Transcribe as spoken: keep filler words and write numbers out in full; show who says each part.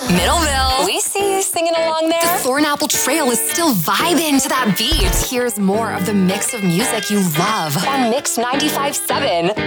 Speaker 1: Middleville.
Speaker 2: We see you singing along there.
Speaker 1: The Thornapple Trail is still vibing to that beat. Here's more of the mix of music you love
Speaker 2: on Mix ninety-five point seven.